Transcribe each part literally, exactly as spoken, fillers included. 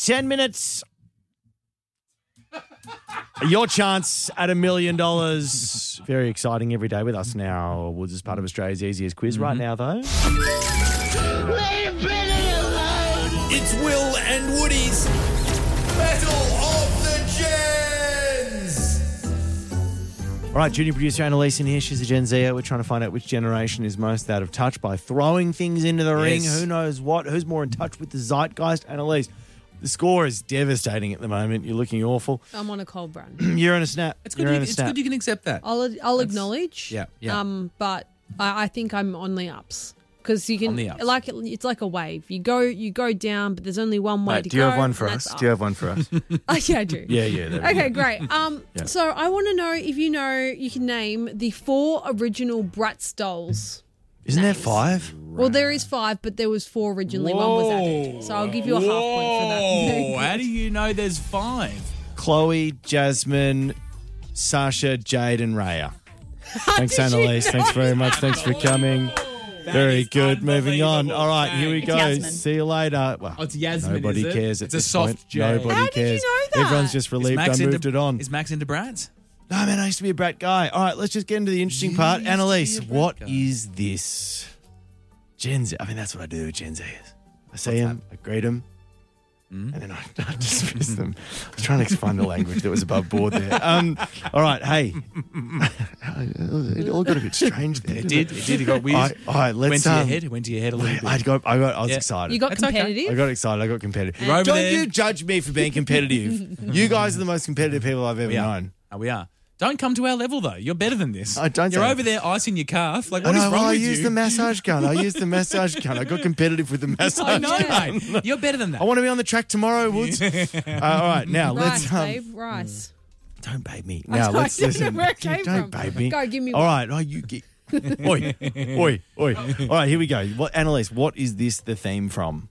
ten minutes. Your chance at a million dollars. Very exciting every day with us now. Woods is part of Australia's easiest quiz. Mm-hmm. Right now, though. Leave Billy alone! It's Will and Woody's Battle of the Gens! All right, junior producer Annalise in here. She's a Gen Zer. We're trying to find out which generation is most out of touch by throwing things into the ring. Yes. Who knows what? Who's more in touch with the zeitgeist? Annalise, the score is devastating at the moment. You're looking awful. I'm on a cold run. You're in a snap. It's good, You're you, in a it's snap. good you can accept that. I'll I'll acknowledge. Yeah, yeah. Um, but I, I think I'm on the ups because you can On the ups. like it, it's like a wave. You go you go down, but there's only one way Mate, to do you go. have one for and us? that's Do you up. have one for us? Oh, yeah, I do. yeah, yeah. there we Okay, go. great. Um, Yeah. so I want to know if you know you can name the four original Bratz dolls. Isn't there names. five? Well, there is five, but there was four originally. One was added, so I'll give you a half point for that. Whoa, how do you know there's five? Chloe, Jasmine, Sasha, Jade, and Raya. Thanks, did you Annalise. know Thanks very much. Thanks for coming. Very is good. Moving on. unbelievable. All right, here we It's go. Yasmin. See you later. Well, Oh, it's Yasmin, nobody is it? cares at It's a this soft point. J. Nobody How did you cares. know that? Everyone's just Is relieved Max I into- moved it on. Is Max into brats? No, man, I used to be a brat guy. All right, let's just get into the interesting part. used to be Annalise, a brat what guy. is this? Gen Z. I mean, that's what I do with Gen Zers. I see What's them, I greet them, and then I, I dismiss them. I was trying to find the language that was above board there. Um, all right, hey. It all got a bit strange there. It didn't did. It did. It got weird. All right, all right, let's went to your um, head. It went to your head a little bit. I got, I got, I was Yeah. excited. You got That's okay. competitive. I got excited. I got competitive. You're over Don't there. you judge me for being competitive. You guys are the most competitive people I've ever we are. known. Oh, we are. Don't come to our level though. You're better than this. I don't You're say over that. there icing your calf. Like I what is know, wrong well, I with used you? the massage gun. I used the massage gun. I got competitive with the massage I know, gun. mate. You're better than that. I want to be on the track tomorrow, Woods. uh, all right, now Rice, let's. Um, babe, rice. don't babe me. I Now don't- let's I don't listen. know where it came don't from. babe me. Go, give me All one. right, oh, you get. oi, oi, oi. All right, here we go. What, Annalise, what is this the theme from?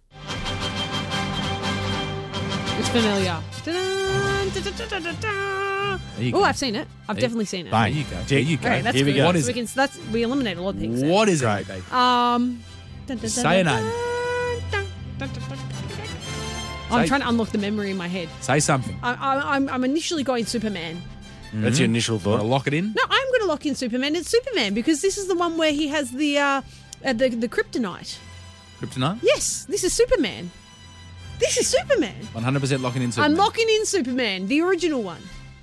It's familiar. Dun, dun, dun, dun, dun, dun. There you Oh, go. I've seen it. I've There- definitely seen it. Bang. There you go. There you go. Okay, that's Here we good. go. What So is we it? can, that's, we eliminate a lot of things. there. What is Great. it, babe? Um, dun, dun, Say a dun, name. dun, dun, dun, dun, dun. I'm Say- trying to unlock the memory in my head. Say something. I, I, I'm, I'm initially going Superman. That's your initial Want to thought. lock it in? No, I'm going to lock in Superman. It's Superman because this is the one where he has the uh, uh, the the kryptonite. Kryptonite? Yes, this is Superman. This is Superman. one hundred percent locking in Superman. I'm locking in Superman, the original one.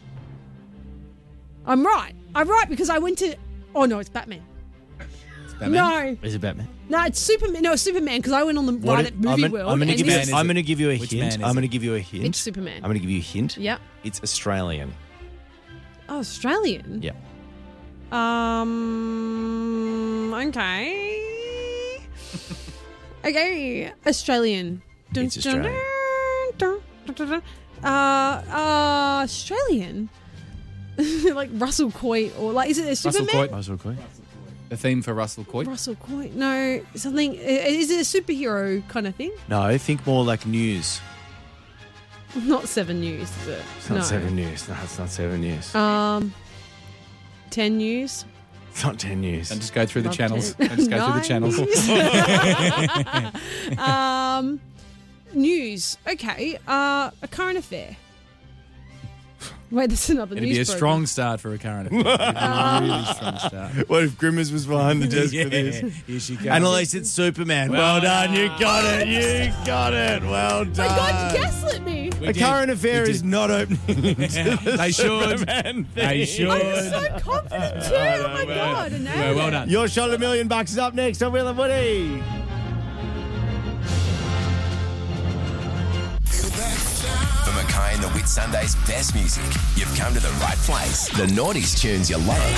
I'm right. I'm right because I went to. Oh no, it's Batman. It's Batman? No, Is it Batman? no, it's Superman. No, it's Superman because I went on the What right it- at Movie I'm gonna, World. I'm gonna and give you. this- Man is I'm it? gonna give you a Which hint. man is I'm gonna it? give you a hint. It's Superman. I'm gonna give you a hint. Yep. It's Australian. Oh, Australian. Yeah. Um. Okay. okay. Australian. Dun, It's dun, Australian. dun, dun, dun, dun. Uh, uh, Australian. like Russell Coight or like is it a Russell Superman? Coight. Russell Coight. The theme for Russell Coight. Russell Coight. No, something. Is it a superhero kind of thing? No, I think more like news. Not Seven News, is it? It's not no. Seven News. No, it's not Seven News. Um, Ten News. It's not Ten News. And just go through the Love channels. ten. And just go through the channels. News. um, news. Okay. Uh, a current affair. Wait, that's another It'd news be a program. strong start for a current affair. It'd be a really strong start. What if Grimmers was behind the desk Yeah, for this? here she comes. Annalise, it's Superman. Well, Well done. You done. got it. You got it. Well done. My God, you gaslit me. We A did. current affair We is did. not opening. to the They should. Superman They thing. should. I'm so confident too. Oh my God. I nailed Well, well it. done. Your shot at a million bucks is up next on Will and Woody. For Mackay and the Whit Sunday's best music, you've come to the right place. The Naughties tunes you love.